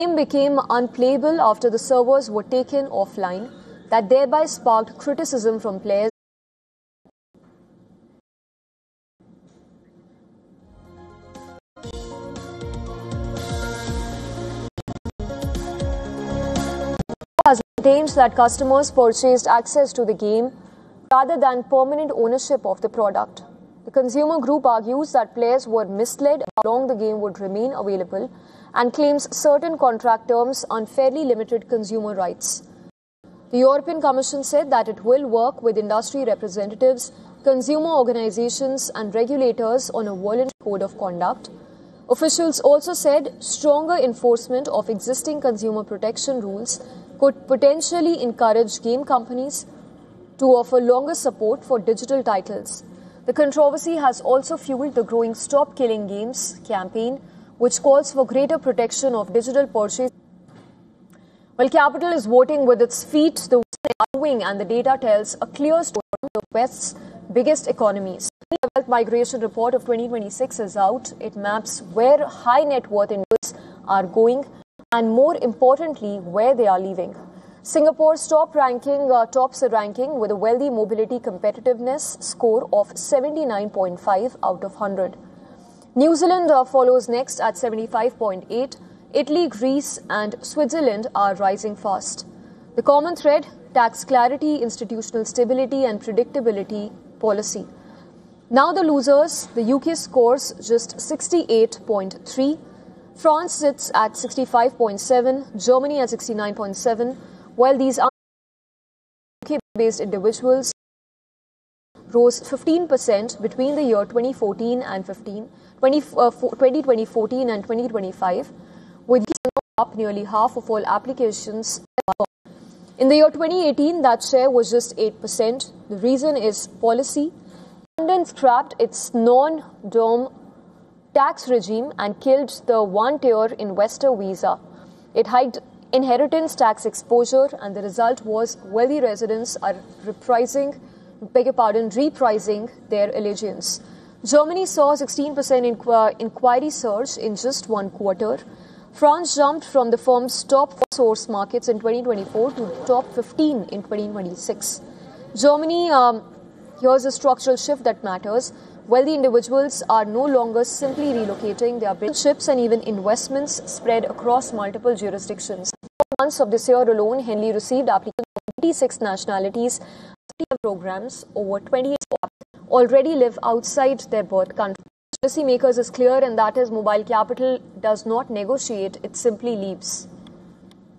The game became unplayable after the servers were taken offline, that thereby sparked criticism from players. Has maintained that customers purchased access to the game rather than permanent ownership of the product. The consumer group argues that players were misled how long the game would remain available and claims certain contract terms unfairly limited consumer rights. The European Commission said that it will work with industry representatives, consumer organizations and regulators on a voluntary code of conduct. Officials also said stronger enforcement of existing consumer protection rules could potentially encourage game companies to offer longer support for digital titles. The controversy has also fueled the growing Stop Killing Games campaign, which calls for greater protection of digital purchase. While Capital is voting with its feet, the West is moving, and the data tells a clear story of the West's biggest economies. The Wealth Migration Report of 2026 is out. It maps where high net worth individuals are going and, more importantly, where they are leaving. Singapore's tops the ranking with a wealthy mobility competitiveness score of 79.5 out of 100. New Zealand follows next at 75.8. Italy, Greece and Switzerland are rising fast. The common thread: tax clarity, institutional stability and predictability policy. Now the losers: the UK scores just 68.3, France sits at 65.7, Germany at 69.7, while these UK-based individuals rose 15% between the year 2014 and 2014 and 2025, with up nearly half of all applications. In the year 2018, that share was just 8%. The reason is policy. London scrapped its non-dom tax regime and killed the one-tier investor visa. It hiked inheritance tax exposure, and the result was wealthy residents are reprising their allegiance. Germany saw 16% inquiry surge in just one quarter. France jumped from the firm's top source markets in 2024 to top 15 in 2026. Germany, here's a structural shift that matters. Wealthy individuals are no longer simply relocating their ships and even investments spread across multiple jurisdictions. In 4 months of this year alone, Henley received applications from 86 nationalities, programs. Over 28 already live outside their birth country. Policymakers is clear, and that is Mobile Capital does not negotiate, it simply leaves.